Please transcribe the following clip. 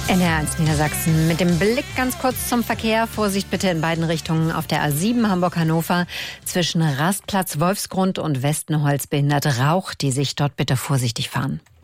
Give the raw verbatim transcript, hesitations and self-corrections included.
N R eins Niedersachsen mit dem Blick ganz kurz zum Verkehr. Vorsicht bitte in beiden Richtungen auf der A sieben Hamburg-Hannover. Zwischen Rastplatz Wolfsgrund und Westenholz behindert Rauch die Sicht. Dort bitte vorsichtig fahren.